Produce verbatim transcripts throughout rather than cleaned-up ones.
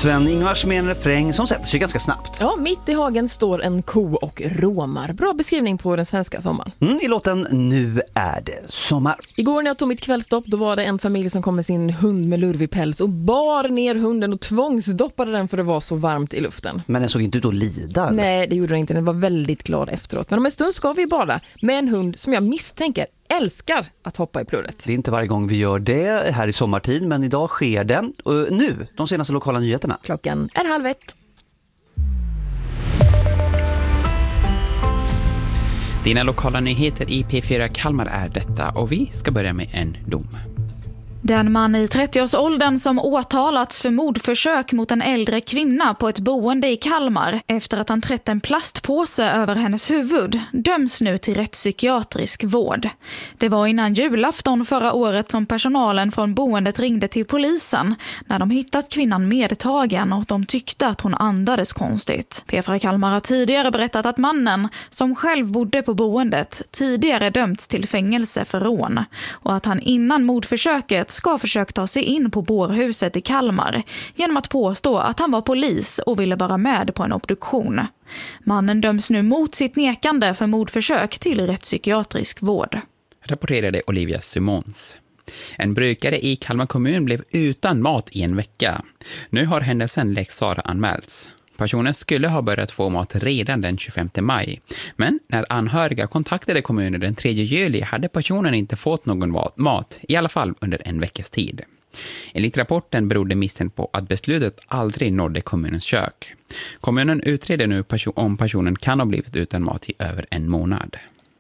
Sven-Ingvars med en refräng som sätter sig ganska snabbt. Ja, mitt i hagen står en ko och råmar. Bra beskrivning på den svenska sommaren. Mm, i låten Nu är det sommar. Igår när jag tog mitt kvällstopp, då var det en familj som kom med sin hund med lurvig päls och bar ner hunden och tvångsdoppade den för det var så varmt i luften. Men den såg inte ut att lida? Eller? Nej, det gjorde den inte. Den var väldigt glad efteråt. Men om en stund ska vi bada med en hund som jag misstänker älskar att hoppa i plurret. Det är inte varje gång vi gör det här i sommartid, men idag sker det. Och nu, de senaste lokala nyheterna. Klockan är halv ett. Dina lokala nyheter i P fyra Kalmar är detta och vi ska börja med en dom. Den man i trettioårsåldern som åtalats för mordförsök mot en äldre kvinna på ett boende i Kalmar efter att han trätt en plastpåse över hennes huvud döms nu till rättspsykiatrisk vård. Det var innan julafton förra året som personalen från boendet ringde till polisen när de hittat kvinnan medtagen och de tyckte att hon andades konstigt. P fyra Kalmar har tidigare berättat att mannen, som själv bodde på boendet, tidigare dömts till fängelse för rån och att han innan mordförsöket ska försöka ta sig in på bårhuset i Kalmar genom att påstå att han var polis och ville vara med på en obduktion. Mannen döms nu mot sitt nekande för mordförsök till rättspsykiatrisk vård. Rapporterade Olivia Simons. En brukare i Kalmar kommun blev utan mat i en vecka. Nu har händelsen Lex Sara anmälts. Personen skulle ha börjat få mat redan den tjugofemte maj. Men när anhöriga kontaktade kommunen den tredje juli hade personen inte fått någon mat, i alla fall under en veckas tid. Enligt rapporten berodde misstänkt på att beslutet aldrig nådde kommunens kök. Kommunen utreder nu om personen kan ha blivit utan mat i över en månad.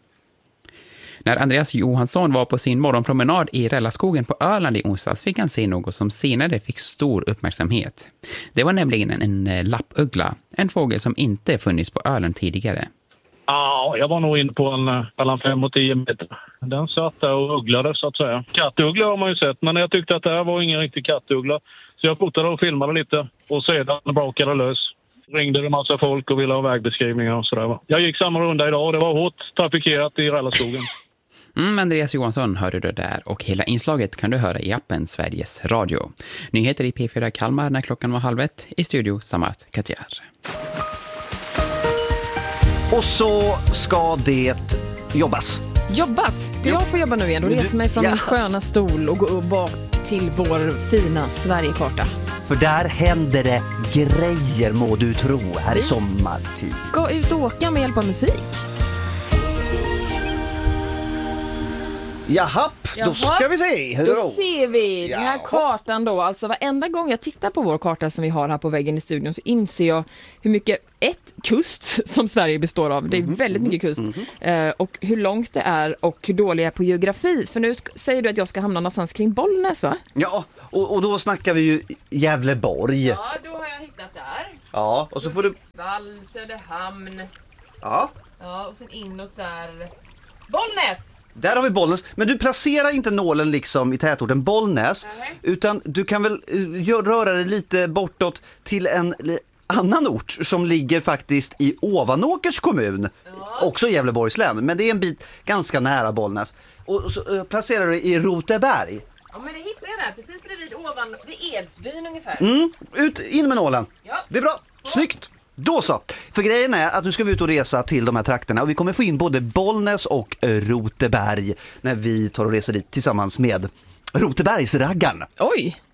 När Andreas Johansson var på sin morgonpromenad i Rällaskogen på Öland i onsdags fick han se något som senare fick stor uppmärksamhet. Det var nämligen en, en lappuggla, en fågel som inte funnits på Öland tidigare. Ja, jag var nog inne på en mellan fem och tio meter. Den satt där och ugglade så att säga. Kattugglor har man ju sett, men jag tyckte att det här var ingen riktig kattuggla. Så jag fotade och filmade lite och sedan brakade lös. Ringde det en massa folk och ville ha vägbeskrivningar och sådär. Jag gick samma runda idag och det var hårt trafikerat i Rällaskogen. Mm, Andreas Johansson hörde du där och hela inslaget kan du höra i appen Sveriges Radio. Nyheter i P fyra Kalmar när klockan var halv ett. I studio Samat Katjar. Och så ska det jobbas. Jobbas? Ska jag få jobba nu igen? Då reser mig från ja. min sköna stol och gå bort till vår fina Sverigekarta. För där händer det grejer, må du tro, här i sommartid. Gå ut och åka med hjälp av musik. Jaha, Jaha, då ska vi se. Hur då då? ser vi den här Jaha. kartan då. Alltså varenda gång jag tittar på vår karta som vi har här på väggen i studion så inser jag hur mycket ett kust som Sverige består av. Det är Mm-hmm. väldigt mycket kust. Mm-hmm. Eh, och hur långt det är och hur dålig jag är på geografi. För nu sk- säger du att jag ska hamna någonstans kring Bollnäs, va? Ja, och, och då snackar vi ju Gävleborg. Ja, då har jag hittat där. Ja, och så får du... Hudiksvall, Söderhamn. Ja, Ja, och sen inåt där. Bollnäs! där har vi Bollnäs. Men du placerar inte nålen liksom i tätorten Bollnäs. Nej. Utan du kan väl uh, gör, röra dig lite bortåt till en li- annan ort som ligger faktiskt i Ovanåkers kommun. Ja. Också i Gävleborgs län. Men det är en bit ganska nära Bollnäs. Och så uh, placerar du i Roteberg. Ja, men det hittar jag där. Precis bredvid ovan, vid Edsbyn ungefär. Mm, ut, in med nålen. Ja. Det är bra, snyggt. Då så. För grejen är att nu ska vi ut och resa till de här trakterna och vi kommer få in både Bollnäs och Roteberg när vi tar och reser dit tillsammans med Rotebergsraggarna. Oj,